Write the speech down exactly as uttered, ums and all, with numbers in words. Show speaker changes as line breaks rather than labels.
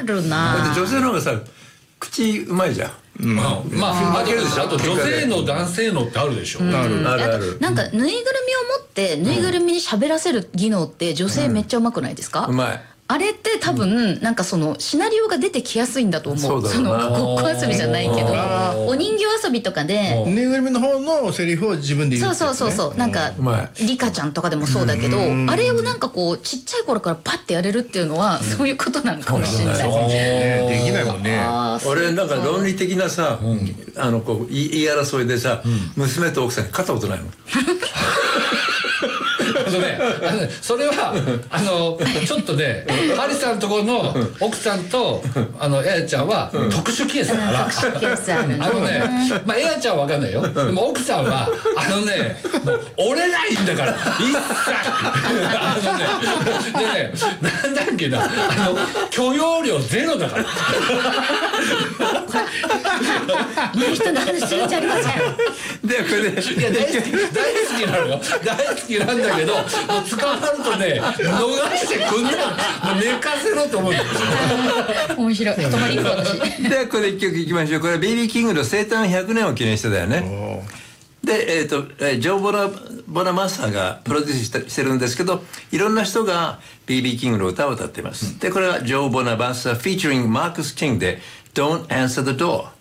るな。
だって女性の方がさ口うまいじゃん。
うん、まあまあ負けるでしょ。あと女性の男性のってあるでしょ。
うん、
あるあるあ
る。なんかぬいぐるみを持ってぬいぐるみに喋らせる技能って女性めっちゃうまくないですか？
うまい。
あれって多分なんかそのシナリオが出てきやすいんだと思う。そのごっこ遊びじゃないけどお人形遊びとかで
ぬいぐるみの方のセリフを自分で言う、
ね、そうそうそうそう。なんかリカちゃんとかでもそうだけど、あれをなんかこうちっちゃい頃からパッてやれるっていうのはそういうことなのかもしれない。
できないもんね。
俺なんか論理的なさ、あのこう言い争いでさ、娘と奥さんに勝ったことないもん。
あのね、あのね、それはあのちょっとね、ハリさんのところの奥さんとあのエアちゃんは特殊ケースだから、
特殊ケースあるね。
あのね、まあエアちゃんはわかんないよ。でも奥さんはあのね、もう折れないんだから一切。あのね、でね、なんだっけな、あの許容量ゼロだから。
いい人の話するんじゃありません。
でこれで
いや大好き大好きなのよ。大好きなんだけど、もう捕まるとね逃してくんない。もう寝かせろと思うんですよ。
面白い。止まり行く私。
ではこれ一曲いきましょう。これは ビービー キングの生誕ひゃくねんを記念してだよね。で、えーとえー、ジョー・ボナ・ボナマスターがプロデュースしたしてるんですけど、いろんな人が ビービー キングの歌を歌っています。でこれはジョー・ボナマスター featuring マークス・キングで Don't Answer the Door。